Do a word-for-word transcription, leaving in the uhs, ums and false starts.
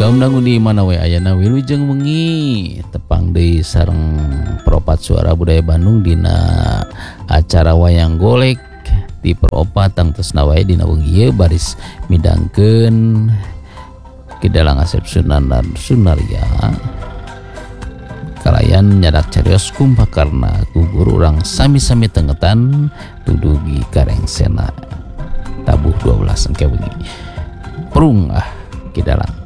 kaum dangu di mana we ayana wilujeng wengi tepang deui sareng Peropat Suara Budaya Bandung dina acara wayang golek di Peropat tang tresna wae dina wengi ieu baris midangkeun Kidalang Asep Sunan dan Sunaria kalayan nyadak carios kumpakarna gugur urang sami-sami tengetan dudugi karengsena tabuh dua belas engke wengi perung ah Kidalang.